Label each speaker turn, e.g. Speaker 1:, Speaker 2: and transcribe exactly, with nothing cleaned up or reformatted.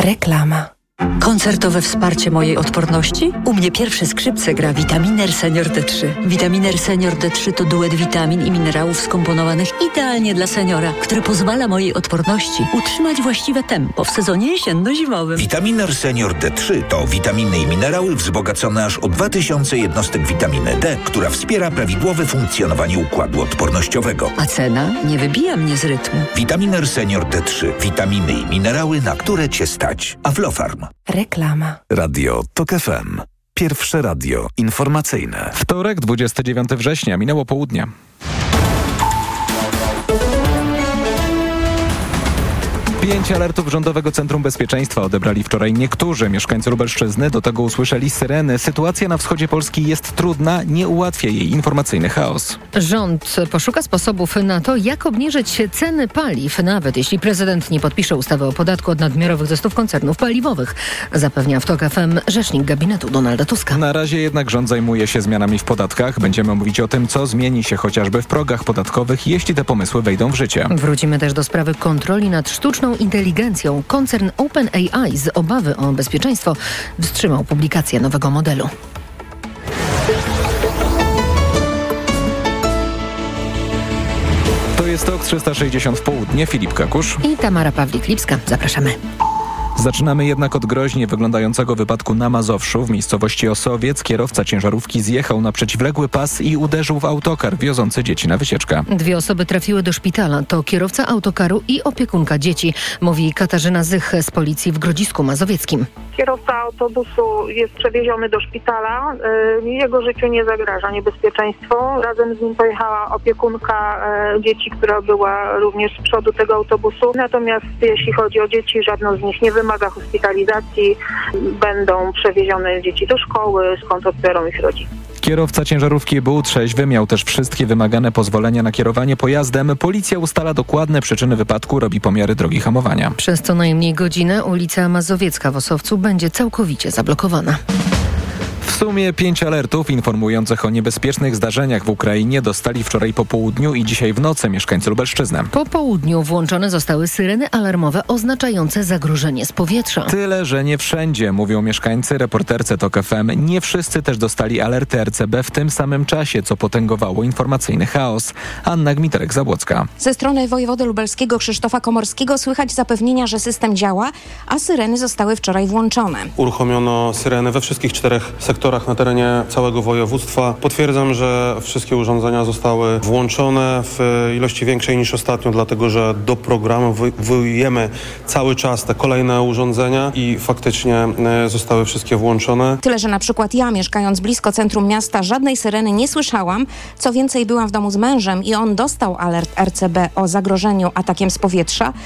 Speaker 1: Reklama.
Speaker 2: Koncertowe wsparcie mojej odporności? U mnie pierwsze skrzypce gra Vitaminer Senior D trzy. Vitaminer Senior D trzy to duet witamin i minerałów skomponowanych idealnie dla seniora, który pozwala mojej odporności utrzymać właściwe tempo w sezonie jesienno-zimowym.
Speaker 3: Vitaminer Senior D trzy to witaminy i minerały wzbogacone aż o dwa tysiące jednostek witaminy D, która wspiera prawidłowe funkcjonowanie układu odpornościowego.
Speaker 2: A cena nie wybija mnie z rytmu.
Speaker 3: Vitaminer Senior D trzy. Witaminy i minerały, na które Cię stać. Aflofarm.
Speaker 1: Reklama.
Speaker 4: Radio TOK F M. Pierwsze radio informacyjne.
Speaker 5: Wtorek, dwudziestego dziewiątego września. Minęło południe. Pięć alertów Rządowego Centrum Bezpieczeństwa odebrali wczoraj niektórzy mieszkańcy Lubelszczyzny. Do tego usłyszeli syreny. Sytuacja na wschodzie Polski jest trudna, nie ułatwia jej informacyjny chaos.
Speaker 6: Rząd poszuka sposobów na to, jak obniżyć ceny paliw, nawet jeśli prezydent nie podpisze ustawy o podatku od nadmiarowych zysków koncernów paliwowych, zapewnia w TOK F M rzecznik gabinetu Donalda Tuska.
Speaker 5: Na razie jednak rząd zajmuje się zmianami w podatkach. Będziemy mówić o tym, co zmieni się chociażby w progach podatkowych, jeśli te pomysły wejdą w życie.
Speaker 6: Wrócimy też do sprawy kontroli nad sztuczną inteligencją. Koncern OpenAI z obawy o bezpieczeństwo wstrzymał publikację nowego modelu.
Speaker 5: To jest TOK trzysta sześćdziesiąt w południe. Filip Kakusz
Speaker 6: I Tamara Pawlik-Lipska. Zapraszamy.
Speaker 5: Zaczynamy jednak od groźnie wyglądającego wypadku na Mazowszu. W miejscowości Osowiec kierowca ciężarówki zjechał na przeciwległy pas i uderzył w autokar wiozący dzieci na wycieczkę.
Speaker 6: Dwie osoby trafiły do szpitala. To kierowca autokaru i opiekunka dzieci, mówi Katarzyna Zych z policji w Grodzisku Mazowieckim.
Speaker 7: Kierowca autobusu jest przewieziony do szpitala. Jego życiu nie zagraża niebezpieczeństwo. Razem z nim pojechała opiekunka dzieci, która była również z przodu tego autobusu. Natomiast jeśli chodzi o dzieci, żadną z nich nie wymaga hospitalizacji. Będą przewiezione dzieci do szkoły, skąd odbiorą ich rodzice.
Speaker 5: Kierowca ciężarówki był trzeźwy, miał też wszystkie wymagane pozwolenia na kierowanie pojazdem. Policja ustala dokładne przyczyny wypadku, robi pomiary drogi hamowania.
Speaker 6: Przez co najmniej godzinę ulica Mazowiecka w Osowcu będzie całkowicie zablokowana.
Speaker 5: W sumie pięć alertów informujących o niebezpiecznych zdarzeniach w Ukrainie dostali wczoraj po południu i dzisiaj w nocy mieszkańcy Lubelszczyzny.
Speaker 6: Po południu włączone zostały syreny alarmowe oznaczające zagrożenie z powietrza.
Speaker 5: Tyle, że nie wszędzie, mówią mieszkańcy reporterce TOK F M. Nie wszyscy też dostali alerty R C B w tym samym czasie, co potęgowało informacyjny chaos. Anna Gmiterek-Zabłocka.
Speaker 8: Ze strony wojewody lubelskiego Krzysztofa Komorskiego słychać zapewnienia, że system działa, a syreny zostały wczoraj włączone.
Speaker 9: Uruchomiono syreny we wszystkich czterech sektorach na terenie całego województwa. Potwierdzam, że wszystkie urządzenia zostały włączone w ilości większej niż ostatnio, dlatego że do programu wyjmujemy cały czas te kolejne urządzenia i faktycznie zostały wszystkie włączone.
Speaker 8: Tyle, że na przykład ja, mieszkając blisko centrum miasta, żadnej syreny nie słyszałam. Co więcej, byłam w domu z mężem i on dostał alert R C B o zagrożeniu atakiem z powietrza.